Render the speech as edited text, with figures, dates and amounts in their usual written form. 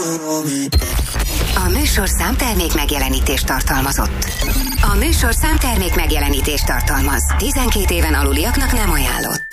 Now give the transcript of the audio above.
A műsor számtermék megjelenítést tartalmazott. A műsor számtermék megjelenítést tartalmaz. 12 éven aluliaknak nem ajánlott.